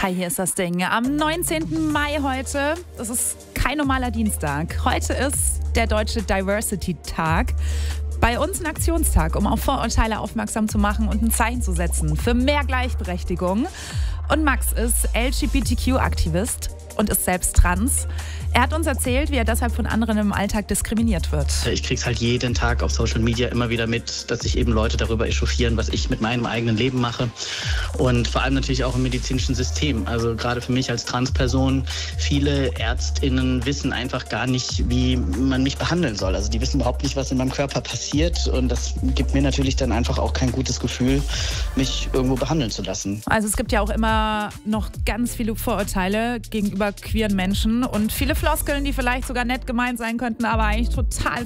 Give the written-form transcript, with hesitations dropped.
Hi, hier ist das Ding. Am 19. Mai heute, das ist kein normaler Dienstag. Heute ist der Deutsche Diversity-Tag. Bei uns ein Aktionstag, um auf Vorurteile aufmerksam zu machen und ein Zeichen zu setzen für mehr Gleichberechtigung. Und Max ist LGBTQ-Aktivist und ist selbst trans. Er hat uns erzählt, wie er deshalb von anderen im Alltag diskriminiert wird. Ich krieg's halt jeden Tag auf Social Media immer wieder mit, dass sich eben Leute darüber echauffieren, was ich mit meinem eigenen Leben mache. Und vor allem natürlich auch im medizinischen System. Also gerade für mich als Transperson, viele ÄrztInnen wissen einfach gar nicht, wie man mich behandeln soll. Also die wissen überhaupt nicht, was in meinem Körper passiert. Und das gibt mir natürlich dann einfach auch kein gutes Gefühl, mich irgendwo behandeln zu lassen. Also es gibt ja auch immer noch ganz viele Vorurteile gegenüber queeren Menschen und viele Floskeln, die vielleicht sogar nett gemeint sein könnten, aber eigentlich total